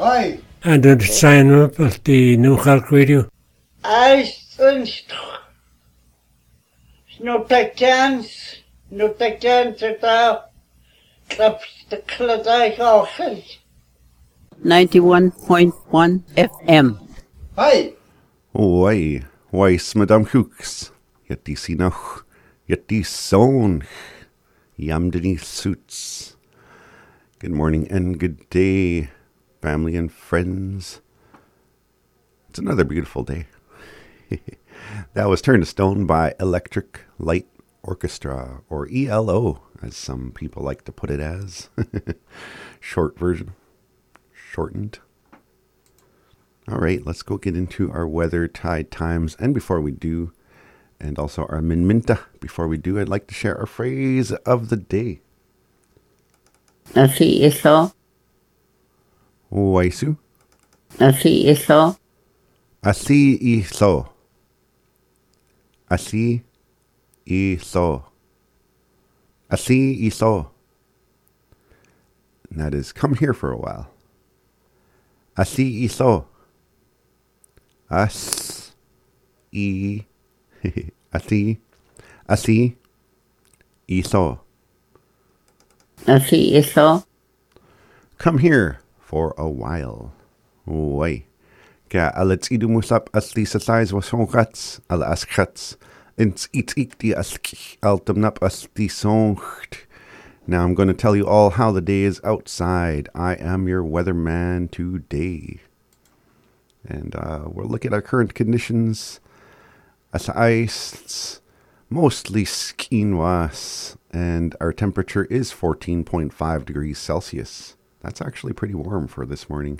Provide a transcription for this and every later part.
Oi. And then sign up at the New Cork Radio. I think no chance at all. Claps the Clydach Orchid. 91.1 FM. Oi. Why, Madame Hooks, yet die sie noch, yet die Sohn, Yamdini suits. Good morning and good day, family and friends. It's another beautiful day. That was Turned to Stone by Electric Light Orchestra, or ELO, as some people like to put it as. Short version. Shortened. All right, let's go get into our weather, tide times, and before we do, and also our minminta. Before we do, I'd like to share our phrase of the day. Así hizo. Waisu. Así hizo. Así hizo. Así hizo. Así hizo. And that is, come here for a while. Así hizo. Así. Así. Así hizo. Así hizo. Come here for a while. Way. Ka alets idumusap asli sa size was hongats ala askats. Ins ik di aski altumnap asli songt. Now I'm going to tell you all how the day is outside. I am your weatherman today. And we'll look at our current conditions. As ice, mostly skinwas, and our temperature is 14.5 degrees Celsius. That's actually pretty warm for this morning.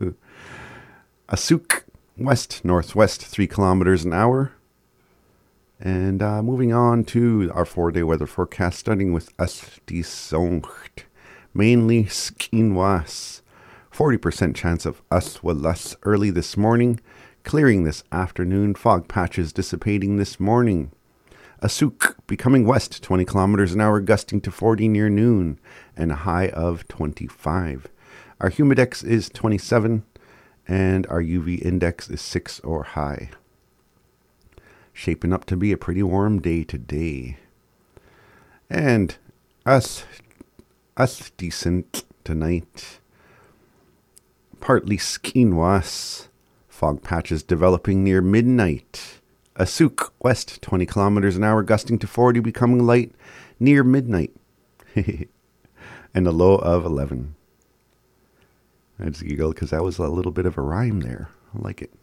Asuk, west-northwest, 3 kilometers an hour. And moving on to our 4-day weather forecast, starting with Astisongt. Mainly skinwas. 40% chance of aswalas early this morning. Clearing this afternoon. Fog patches dissipating this morning. Asuk becoming west 20 kilometers an hour, gusting to 40 near noon, and a high of 25. Our humidex is 27, and our UV index is 6 or high. Shaping up to be a pretty warm day today. And us decent tonight. Partly skinwas. Fog patches developing near midnight. Asuk, west 20 kilometers an hour, gusting to 40, becoming light near midnight. And a low of 11. I just giggle because that was a little bit of a rhyme there. I like it.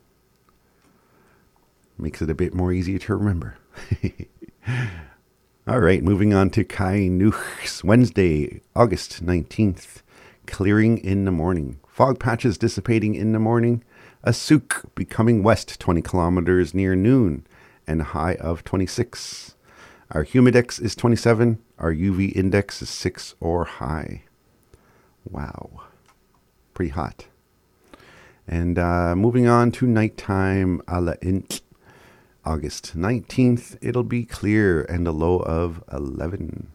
Makes it a bit more easier to remember. All right, moving on to Kainuchs, Wednesday, August 19th. Clearing in the morning. Fog patches dissipating in the morning. Asuk becoming west 20 kilometers near noon, and a high of 26. Our humidex is 27. Our UV index is 6 or high. Wow. Pretty hot. And moving on to nighttime, ala int. August 19th, it'll be clear and a low of 11.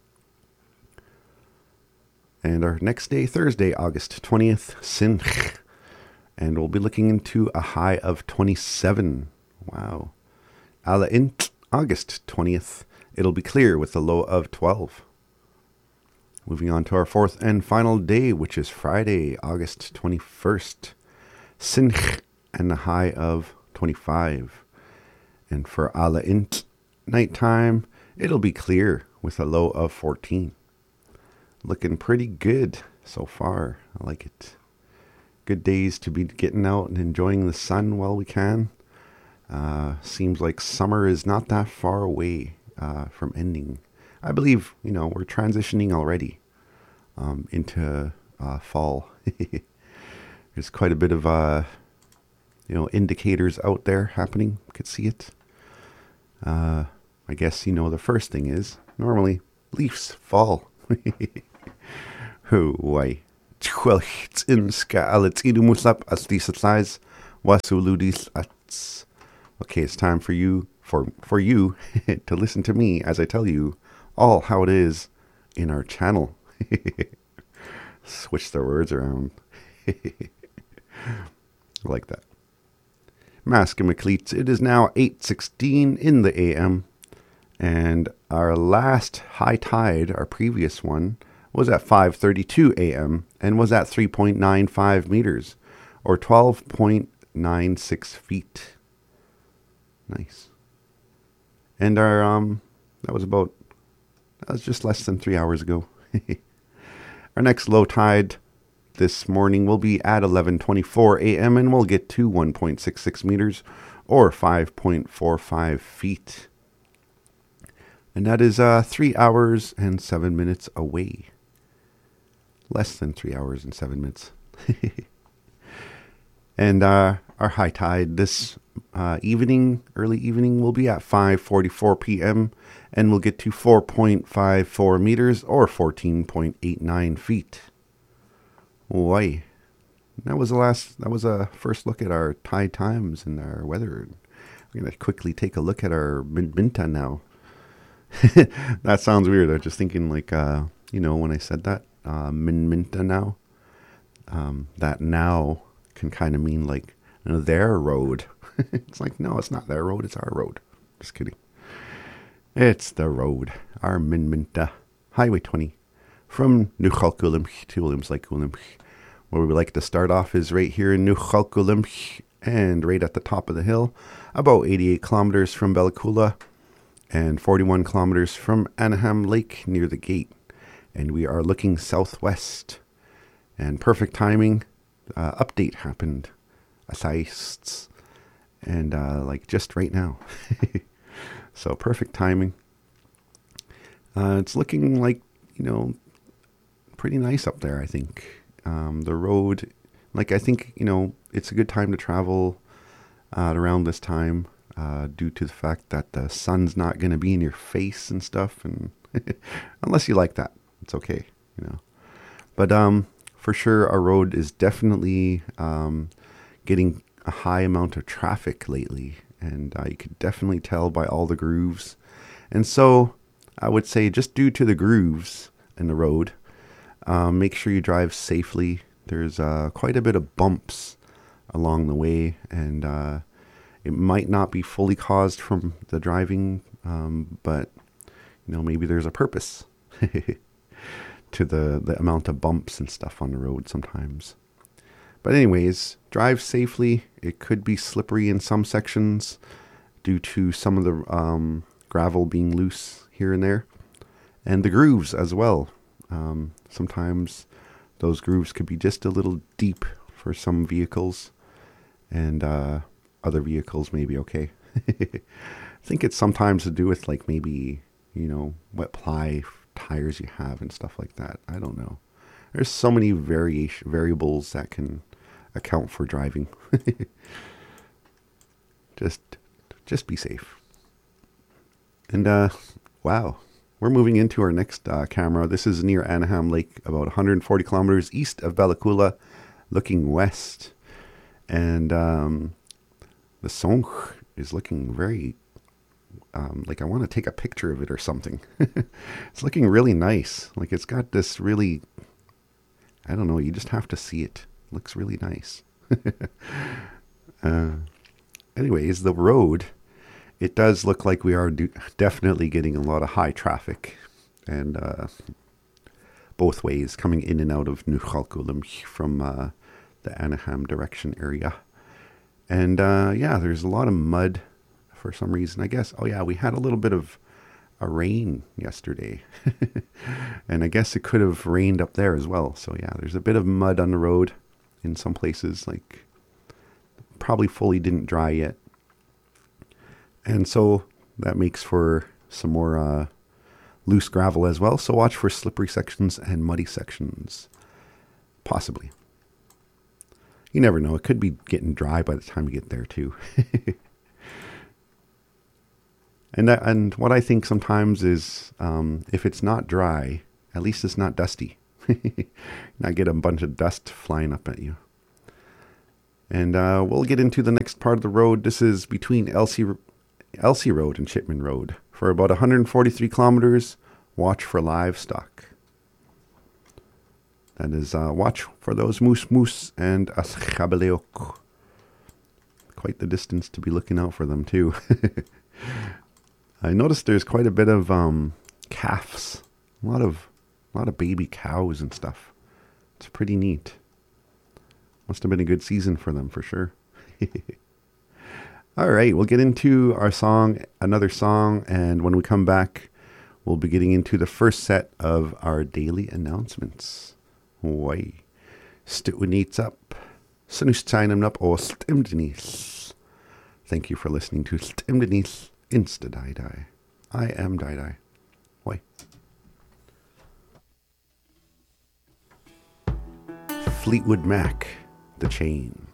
And our next day, Thursday, August 20th, Sinch. And we'll be looking into a high of 27. Wow. Ala int, August 20th, it'll be clear with a low of 12. Moving on to our fourth and final day, which is Friday, August 21st. Sinch and a high of 25. And for Ala int, nighttime, it'll be clear with a low of 14. Looking pretty good so far. I like it. Good days to be getting out and enjoying the sun while we can. Seems like summer is not that far away from ending. I believe, we're transitioning already into fall. There's quite a bit of, indicators out there happening. You could see it. I guess, the first thing is, normally, leaves fall. Why? Okay, it's time for you to listen to me as I tell you all how it is in our channel. Switch the words around. like that. Maskimacleets, it is now 8:16 in the AM, and our last high tide, our previous one, was at 5:32 AM and was at 3.95 meters, or 12.96 feet. Nice. And our that was just less than 3 hours ago. Our next low tide this morning will be at 11:24 AM, and we'll get to 1.66 meters, or 5.45 feet. And that is 3 hours and 7 minutes away. Less than 3 hours and 7 minutes. And our high tide this early evening, will be at 5:44 p.m. and we'll get to 4.54 meters, or 14.89 feet. Why? That was a first look at our tide times and our weather. I'm going to quickly take a look at our Minminta now. That sounds weird. I was just thinking when I said that, Minminta now, that now can kind of mean like their road. It's like, no, it's not their road, it's our road. Just kidding. It's the road, our Minminta, Highway 20, from Nuchalkulimch to Williams-Lake-Ulimch. Where we like to start off is right here in Nuchalkulimch, and right at the top of the hill, about 88 kilometers from Bella Coola, and 41 kilometers from Anaheim Lake near the gate. And we are looking southwest. And perfect timing, update happened. Assists. And just right now. So perfect timing. It's looking like, pretty nice up there, I think. The road, I think, it's a good time to travel around this time due to the fact that the sun's not going to be in your face and stuff. And unless you like that, it's okay, But for sure, our road is definitely getting a high amount of traffic lately. And you could definitely tell by all the grooves. And so I would say, just due to the grooves in the road, make sure you drive safely. There's quite a bit of bumps along the way, and it might not be fully caused from the driving, but maybe there's a purpose to the amount of bumps and stuff on the road sometimes. But anyways, drive safely. It could be slippery in some sections due to some of the gravel being loose here and there, and the grooves as well. Sometimes those grooves could be just a little deep for some vehicles, and other vehicles may be okay. I think it's sometimes to do with maybe, what ply tires you have and stuff like that. I don't know. There's so many variables that can account for driving. Just be safe. And wow. We're moving into our next camera. This is near Anaheim Lake, about 140 kilometers east of Bella Coola, looking west. And the Sonch is looking very, I want to take a picture of it or something. It's looking really nice. It's got this really, I don't know, you just have to see it. It looks really nice. Anyways, the road, it does look like we are definitely getting a lot of high traffic, and both ways, coming in and out of Nuchalkulimch from the Anaheim direction area. And there's a lot of mud for some reason, I guess. Oh yeah, we had a little bit of a rain yesterday. And I guess it could have rained up there as well. So yeah, there's a bit of mud on the road in some places, probably fully didn't dry yet. And so that makes for some more loose gravel as well. So watch for slippery sections and muddy sections. Possibly. You never know. It could be getting dry by the time you get there too. And what I think sometimes is if it's not dry, at least it's not dusty. Not get a bunch of dust flying up at you. And we'll get into the next part of the road. This is between Elsie Road and Chipman Road. For about 143 kilometers, watch for livestock. That is watch for those moose and as chabaleok. Quite the distance to be looking out for them too. I noticed there's quite a bit of calves. A lot of baby cows and stuff. It's pretty neat. Must have been a good season for them for sure. All right, we'll get into our song, another song, and when we come back, we'll be getting into the first set of our daily announcements. Why? Stuunits up. Sanusteinum up or Stimdenis. Thank you for listening to Stimdenis Insta Dai. I am Dai. Why? Fleetwood Mac, The Chain.